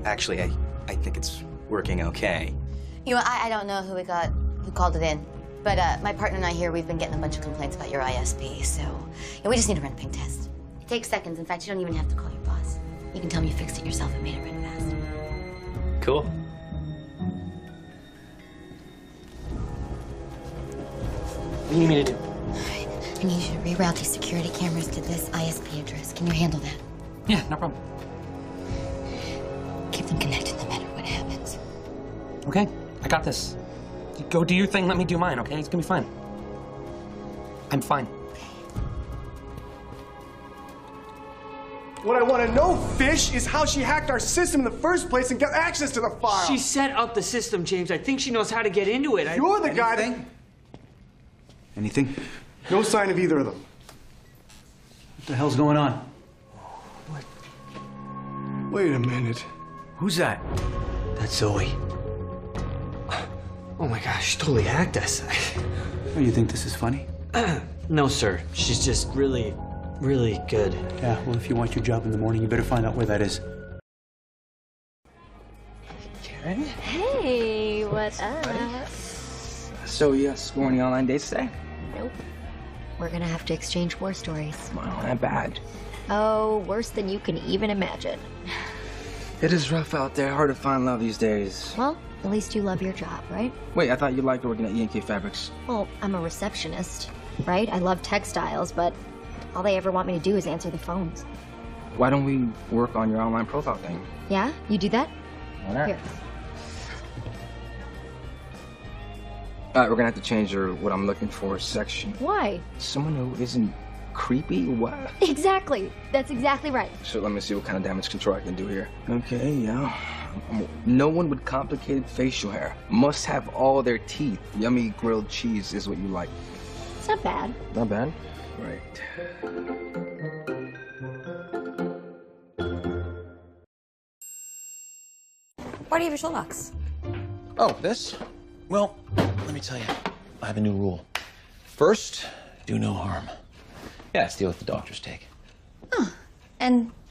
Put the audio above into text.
Actually, I think it's working okay. You know, I don't know who called it in, but my partner and I here, we've been getting a bunch of complaints about your ISP, so we just need to run a ping test. It takes seconds. In fact, you don't even have to call your boss. You can tell him you fixed it yourself and made it run fast. Cool. What do you need me to do? I need you to reroute these security cameras to this ISP address. Can you handle that? Yeah, no problem. Keep them connected no matter what happens. Okay, I got this. You go do your thing, let me do mine, okay? It's gonna be fine. I'm fine. What I want to know, Fish, is how she hacked our system in the first place and got access to the file. She set up the system, James. I think she knows how to get into it. You're the guy that... Anything? No sign of either of them. What the hell's going on? What? Wait a minute. Who's that? That's Zoe. Oh my gosh, she totally hacked us. Oh, you think this is funny? No, sir. She's just really good. Yeah, well, if you want your job in the morning, you better find out where that is. Karen? Hey, what's up? So, you score any online dates today? Nope. We're gonna have to exchange war stories. Well, not bad. Oh, worse than you can even imagine. It is rough out there. Hard to find love these days. Well, at least you love your job, right? Wait, I thought you liked working at E&K Fabrics. Well, I'm a receptionist, right? I love textiles, but all they ever want me to do is answer the phones. Why don't we work on your online profile thing? Yeah? You do that? Why not? Here. All right, we're gonna have to change what I'm looking for section. Why? Someone who isn't creepy? What? Exactly. That's exactly right. So let me see what kind of damage control I can do here. Okay, yeah. No one with complicated facial hair. Must have all their teeth. Yummy grilled cheese is what you like. It's not bad. Not bad. Right. Why do you have your shoulder locks? Oh, this? Well, let me tell you, I have a new rule. First, do no harm. Yeah, steal what the doctors take. Oh, and